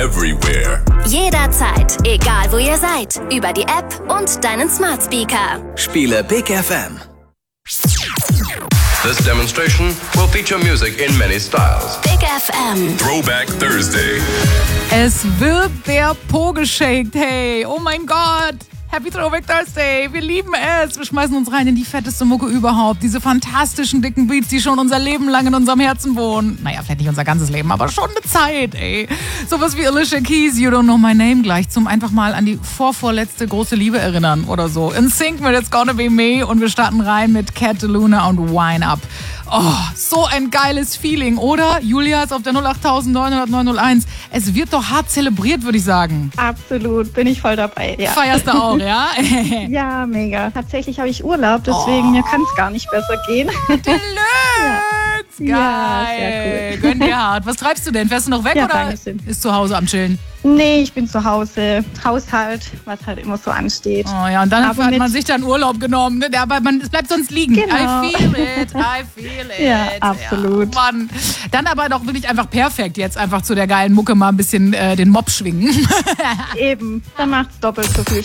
everywhere. Jederzeit, egal wo ihr seid. Über die App und deinen Smart Speaker. Spiele Big FM. This demonstration will feature music in many styles. Big FM. Throwback Thursday. Es wird der Po geshakt, hey, oh mein Gott. Happy Throwback Thursday, wir lieben es. Wir schmeißen uns rein in die fetteste Mucke überhaupt. Diese fantastischen dicken Beats, die schon unser Leben lang in unserem Herzen wohnen. Naja, vielleicht nicht unser ganzes Leben, aber schon eine Zeit, ey. Sowas wie Alicia Keys, You Don't Know My Name gleich zum einfach mal an die vorvorletzte große Liebe erinnern oder so. In Sync mit It's Gonna Be Me und wir starten rein mit Cat DeLuna und Wine Up. Oh, so ein geiles Feeling, oder? Julia ist auf der 08900 Es wird doch hart zelebriert, würde ich sagen. Absolut, bin ich voll dabei, ja. Feierst du auch, ja? Ja, mega. Tatsächlich habe ich Urlaub, deswegen mir kann es gar nicht besser gehen. Deluxe! Geil! Ja, sehr cool. Gönn dir hart. Was treibst du denn? Fährst du noch weg Ja, oder Dankeschön. ist zu Hause am Chillen? Nee, ich bin zu Hause. Haushalt, was halt immer so ansteht. Oh ja, und dann Aber hat mit- man sich dann Urlaub genommen. Ne? Aber es bleibt sonst liegen. Genau. I feel it. Ja, absolut. Ja, Mann. Dann aber doch wirklich einfach perfekt jetzt einfach zu der geilen Mucke mal ein bisschen den Mob schwingen. Eben, dann macht's doppelt so viel